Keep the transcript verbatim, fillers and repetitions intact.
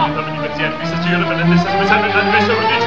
Non mi divertire, questa gira per le teste, come sempre, la diversa